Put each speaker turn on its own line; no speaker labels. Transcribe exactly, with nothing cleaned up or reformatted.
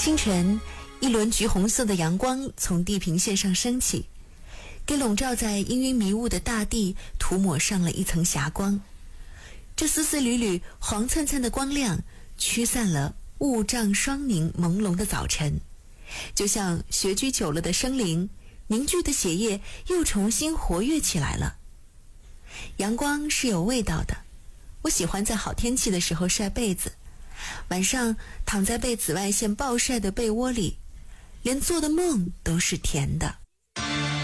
清晨，一轮橘红色的阳光从地平线上升起，给笼罩在氤氲迷雾的大地涂抹上了一层霞光。这丝丝缕缕黄灿灿的光亮驱散了雾障霜凝朦胧的早晨，就像穴居久了的生灵，凝聚的血液又重新活跃起来了。阳光是有味道的，我喜欢在好天气的时候晒被子，晚上躺在被紫外线暴晒的被窝里，连做的梦都是甜的。